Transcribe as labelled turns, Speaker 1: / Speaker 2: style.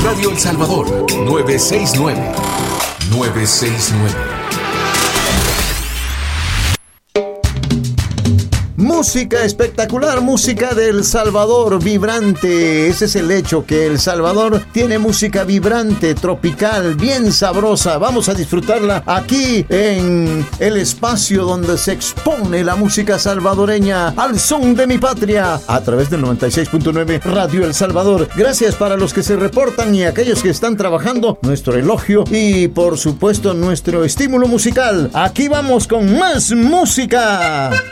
Speaker 1: Radio El Salvador, 969. 969.
Speaker 2: Música espectacular, música de El Salvador, vibrante. Ese es el hecho, que El Salvador tiene música vibrante, tropical, bien sabrosa. Vamos a disfrutarla aquí en el espacio donde se expone la música salvadoreña al son de mi patria, a través del 96.9 Radio El Salvador. Gracias para los que se reportan y aquellos que están trabajando, nuestro elogio y por supuesto nuestro estímulo musical. Aquí vamos con más música.